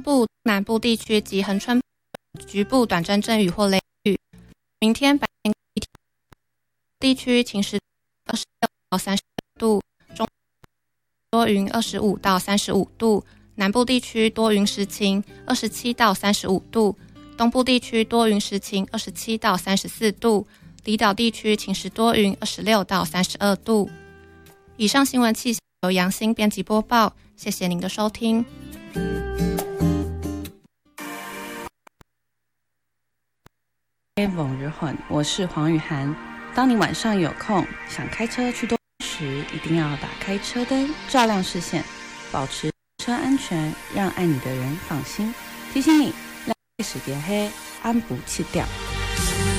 部、南部地区及恒春局部短暂阵雨或雷雨。明天白天地区晴时26到30度，中多云25到35度，南部地区多云时晴27到35度，东部地区多云时晴27到34度，离岛地区晴时多云26到32度。以上新闻气象由杨欣编辑播报，谢谢您的收听。 往日混，我是黄雨涵。当你晚上有空想开车去多时，一定要打开车灯，照亮视线，保持车安全，让爱你的人放心。提醒你，亮使别黑，安不弃掉。